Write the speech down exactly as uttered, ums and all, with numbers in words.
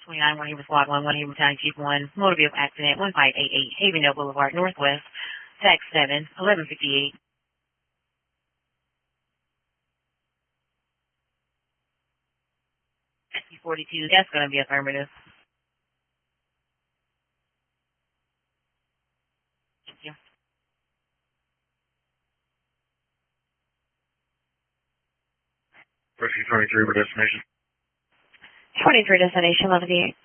twenty-nine, one here with Squad one, one here with County Chief one, motor vehicle accident, one five eight eight, Havendale Boulevard, Northwest, tax seven, eleven fifty-eight. forty-two, that's going to be affirmative. Thank you. Rescue twenty-three, what destination? twenty-three destination, eleven fifty-eight.